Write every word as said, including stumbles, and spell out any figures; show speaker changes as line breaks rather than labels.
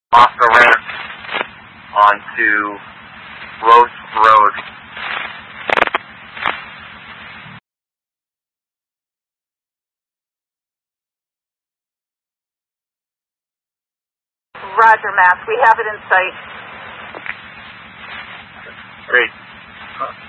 off the ramp onto Rose Road.
Roger, Matt. We have it in sight.
Great.